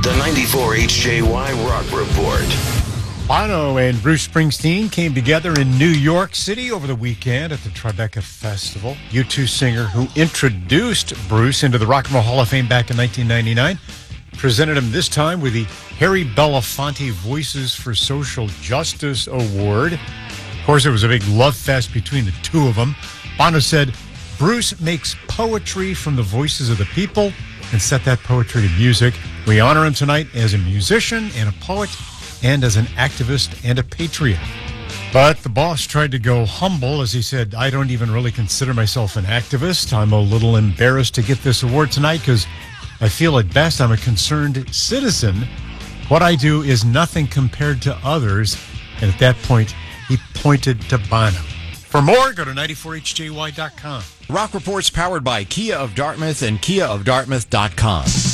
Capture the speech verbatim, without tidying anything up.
The ninety-four H J Y Rock Report. Bono and Bruce Springsteen came together in New York City over the weekend at the Tribeca Festival. U two singer who introduced Bruce into the Rock and Roll Hall of Fame back in nineteen ninety-nine presented him this time with the Harry Belafonte Voices for Social Justice Award. Of course, it was a big love fest between the two of them. Bono said, "Bruce makes poetry from the voices of the people and set that poetry to music. We honor him tonight as a musician and a poet and as an activist and a patriot." But the boss tried to go humble as he said, "I don't even really consider myself an activist. I'm a little embarrassed to get this award tonight because I feel at best I'm a concerned citizen. What I do is nothing compared to others." And at that point, he pointed to Bono. For more, go to ninety-four H J Y dot com. Rock Report's powered by Kia of Dartmouth and Kia of Dartmouth dot com.